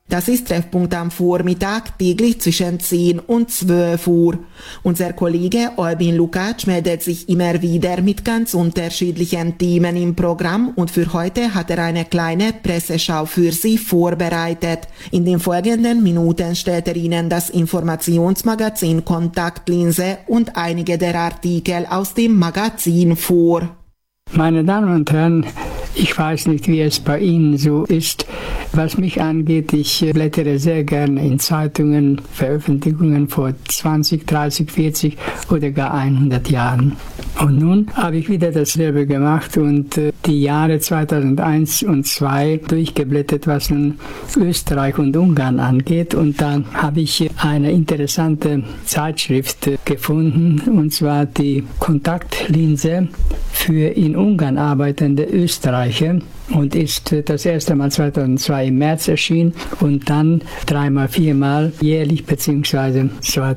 Das ist Treffpunkt am Vormittag, täglich zwischen 10 und 12 Uhr. Unser Kollege Albin Lukács meldet sich immer wieder mit ganz unterschiedlichen Themen im Programm und für heute hat er eine kleine Presseschau für Sie vorbereitet. In den folgenden Minuten stellt er Ihnen das Informationsmagazin Kontaktlinse und einige der Artikel aus dem Magazin vor. Meine Damen und Herren, ich weiß nicht, wie es bei Ihnen so ist. Was mich angeht, ich blättere sehr gerne in Zeitungen, Veröffentlichungen vor 20, 30, 40 oder gar 100 Jahren. Und nun habe ich wieder dasselbe gemacht und die Jahre 2001 und 2002 durchgeblättert, was nun Österreich und Ungarn angeht. Und da habe ich eine interessante Zeitschrift gefunden, und zwar die Kontaktlinse für in Ungarn arbeitende Österreicher, und ist das erste Mal 2002 im März erschienen und dann 3-mal, 4-mal jährlich beziehungsweise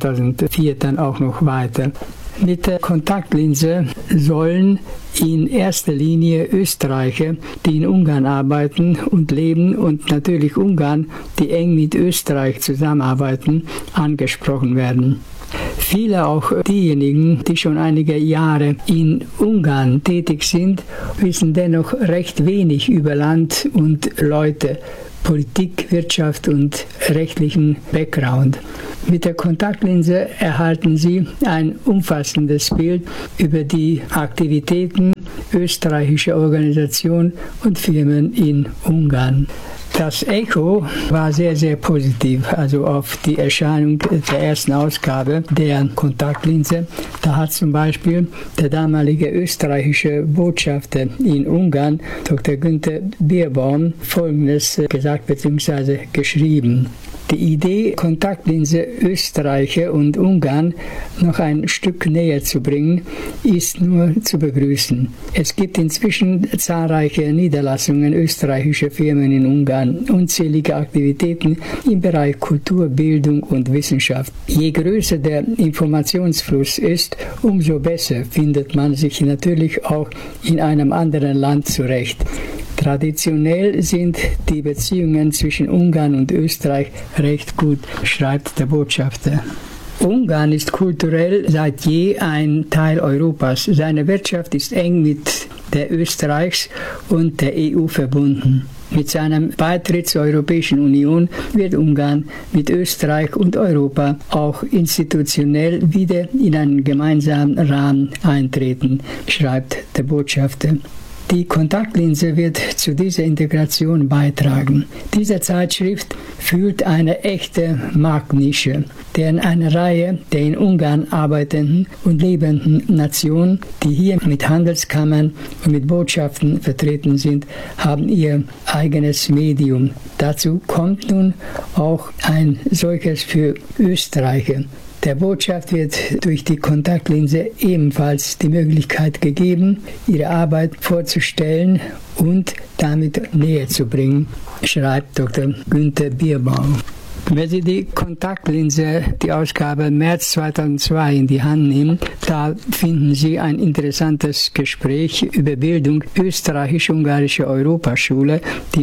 2004 dann auch noch weiter. Mit der Kontaktlinse sollen in erster Linie Österreicher, die in Ungarn arbeiten und leben und natürlich Ungarn, die eng mit Österreich zusammenarbeiten, angesprochen werden. Viele auch diejenigen, die schon einige Jahre in Ungarn tätig sind, wissen dennoch recht wenig über Land und Leute, Politik, Wirtschaft und rechtlichen Background. Mit der Kontaktlinse erhalten Sie ein umfassendes Bild über die Aktivitäten österreichischer Organisationen und Firmen in Ungarn. Das Echo war sehr, sehr positiv, also auf die Erscheinung der ersten Ausgabe der Kontaktlinse. Da hat zum Beispiel der damalige österreichische Botschafter in Ungarn, Dr. Günther Bierbaum, Folgendes gesagt bzw. geschrieben. Die Idee, Kontaktlinse Österreicher und Ungarn noch ein Stück näher zu bringen, ist nur zu begrüßen. Es gibt inzwischen zahlreiche Niederlassungen österreichischer Firmen in Ungarn, unzählige Aktivitäten im Bereich Kultur, Bildung und Wissenschaft. Je größer der Informationsfluss ist, umso besser findet man sich natürlich auch in einem anderen Land zurecht. Traditionell sind die Beziehungen zwischen Ungarn und Österreich recht gut, schreibt der Botschafter. Ungarn ist kulturell seit je ein Teil Europas. Seine Wirtschaft ist eng mit der Österreichs und der EU verbunden. Mit seinem Beitritt zur Europäischen Union wird Ungarn mit Österreich und Europa auch institutionell wieder in einen gemeinsamen Rahmen eintreten, schreibt der Botschafter. Die Kontaktlinse wird zu dieser Integration beitragen. Diese Zeitschrift fühlt eine echte Marktnische, deren eine Reihe der in Ungarn arbeitenden und lebenden Nationen, die hier mit Handelskammern und mit Botschaften vertreten sind, haben ihr eigenes Medium. Dazu kommt nun auch ein solches für Österreicher. Der Botschaft wird durch die Kontaktlinse ebenfalls die Möglichkeit gegeben, ihre Arbeit vorzustellen und damit näher zu bringen, schreibt Dr. Günther Bierbaum. Wenn Sie die Kontaktlinse, die Ausgabe März 2002 in die Hand nehmen, da finden Sie ein interessantes Gespräch über Bildung österreichisch-ungarische Europaschule, die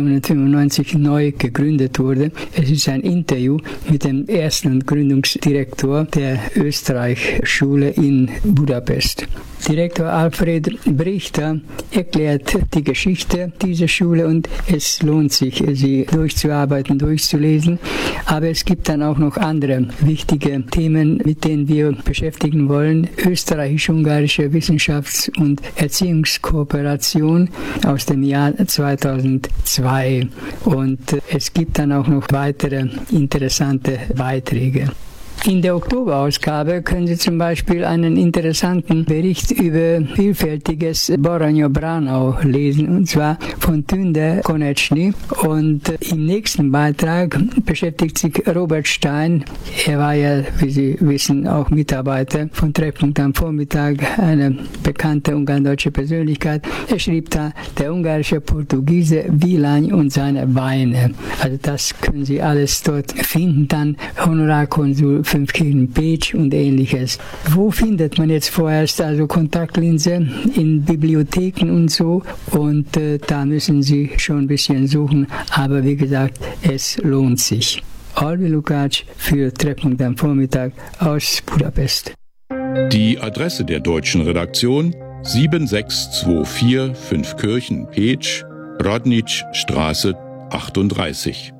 1995 neu gegründet wurde. Es ist ein Interview mit dem ersten Gründungsdirektor der Österreich-Schule in Budapest. Direktor Alfred Brichter erklärt die Geschichte dieser Schule und es lohnt sich, sie durchzuarbeiten, durchzulesen. Aber es gibt dann auch noch andere wichtige Themen, mit denen wir beschäftigen wollen. Österreichisch-ungarische Wissenschafts- und Erziehungskooperation aus dem Jahr 2002. Und es gibt dann auch noch weitere interessante Beiträge. In der Oktoberausgabe können Sie zum Beispiel einen interessanten Bericht über vielfältiges Boronjo-Braunau lesen, und zwar von Tünde Konečný. Und im nächsten Beitrag beschäftigt sich Robert Stein. Er war ja, wie Sie wissen, auch Mitarbeiter von Treffpunkt am Vormittag, eine bekannte ungarndeutsche Persönlichkeit. Er schrieb da, der ungarische Portugiese Villány und seine Weine. Also das können Sie alles dort finden. Dann Honorarkonsul Fünfkirchen Pécs und ähnliches. Wo findet man jetzt vorerst also Kontaktlinse? In Bibliotheken und so, und da müssen Sie schon ein bisschen suchen, aber wie gesagt, es lohnt sich. Alvi Lukács für Treffpunkt am Vormittag aus Budapest. Die Adresse der deutschen Redaktion: 7624 Fünfkirchen Pécs, Rodnitz Straße 38.